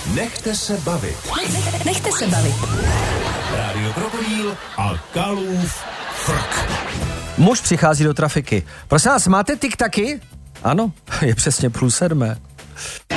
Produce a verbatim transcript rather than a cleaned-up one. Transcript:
Nechte se bavit. Nechte se bavit. Rádio Krokodýl a Kalův frk. Muž přichází do trafiky. Prosím vás, máte tik-taky? Ano, je přesně půl sedmé.